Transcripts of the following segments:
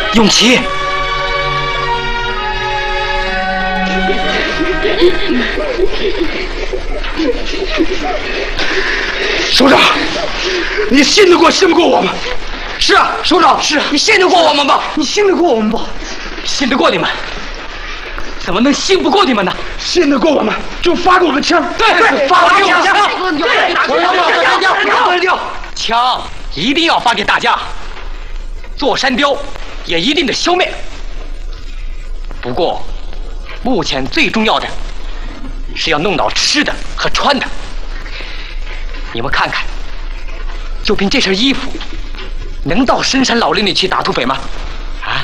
永琪， 首长，你信得过我吗？ 是啊，首长，是啊，你信得过我们吧？ 你信得过我们吧？ 信得过你们，怎么能信不过你们呢？ 信得过我们就发给我们枪。 对， 发给我们枪。枪一定要发给大家，座山雕也一定得消灭。不过，目前最重要的是要弄到吃的和穿的。你们看看，就凭这身衣服，能到深山老林里去打土匪吗？啊？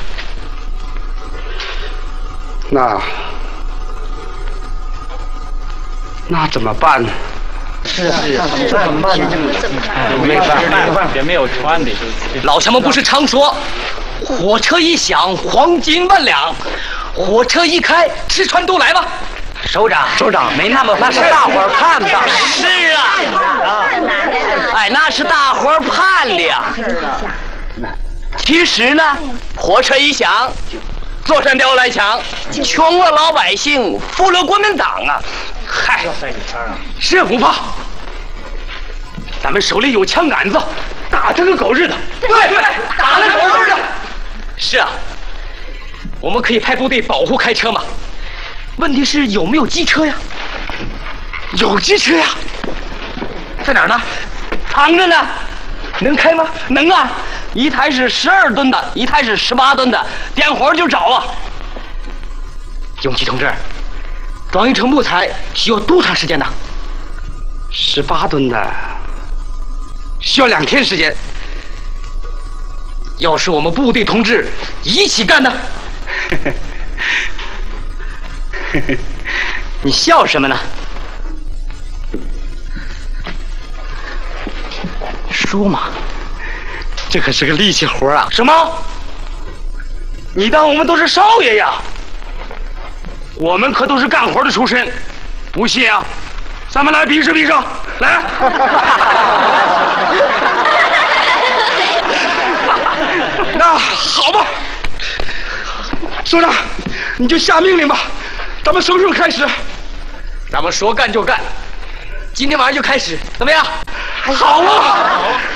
那怎么办呢？ 是怎么办呢？没办法，也没有穿的。 老乡们不是常说，火车一响，黄金万两；火车一开，吃穿都来吗？ 首长，没那么，那是大伙儿盼的。 是啊， 哎，那是大伙儿盼的呀。其实呢，火车一响，座山雕来抢，穷了老百姓，富了国民党啊！嗨， 是不怕，咱们手里有枪杆子，打他个狗日的！ 对，打了狗日的！是啊，我们可以派部队保护开车嘛。问题是有没有机车呀？ 有机车呀， 在哪儿呢？ 藏着呢。 能开吗？ 能啊，一台是12吨的，一台是18吨的，点火就找啊。 永琪同志，装一车木材需要多长时间呢 ？18吨的，需要2天时间。 要是我们部队同志一起干呢？ 你笑什么呢？说嘛， 这可是个力气活啊！ 什么？你当我们都是少爷呀？ 我们可都是干活的出身，不信啊，咱们来比试比试，来！那好吧，首长，你就下命令吧，咱们什么时候开始？ 咱们说干就干，今天晚上就开始，怎么样？ 好啊！